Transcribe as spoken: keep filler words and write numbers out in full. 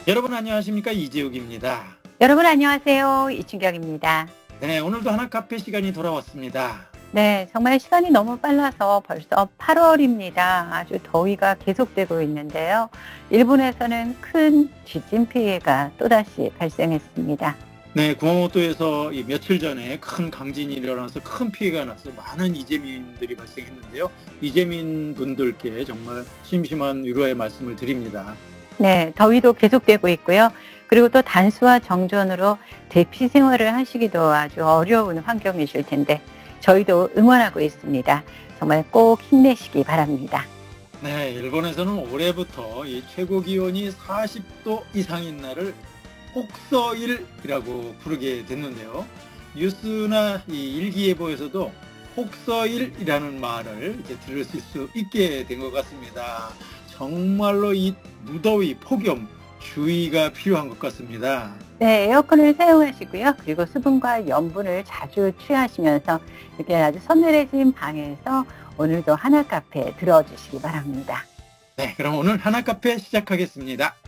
여러분 안녕하십니까? 이재욱입니다. 여러분 안녕하세요. 이춘경입니다. 네, 오늘도 하나 카페 시간이 돌아왔습니다. 네, 정말 시간이 너무 빨라서 벌써 팔 월입니다. 아주 더위가 계속되고 있는데요. 일본에서는 큰 지진 피해가 또다시 발생했습니다. 네, 구마모토에서 이 며칠 전에 큰 강진이 일어나서 큰 피해가 나서 많은 이재민들이 발생했는데요. 이재민 분들께 정말 심심한 위로의 말씀을 드립니다. 네, 더위도 계속되고 있고요. 그리고 또 단수와 정전으로 대피 생활을 하시기도 아주 어려운 환경이실 텐데 저희도 응원하고 있습니다. 정말 꼭 힘내시기 바랍니다. 네, 일본에서는 올해부터 이 최고 기온이 사십 도 이상인 날을 혹서일이라고 부르게 됐는데요. 뉴스나 이 일기예보에서도 혹서일이라는 말을 이제 들을 수 있게 된 것 같습니다. 정말로 이 무더위, 폭염, 주의가 필요한 것 같습니다. 네, 에어컨을 사용하시고요. 그리고 수분과 염분을 자주 취하시면서 이렇게 아주 서늘해진 방에서 오늘도 하나 카페에 들어주시기 바랍니다. 네, 그럼 오늘 하나 카페 시작하겠습니다.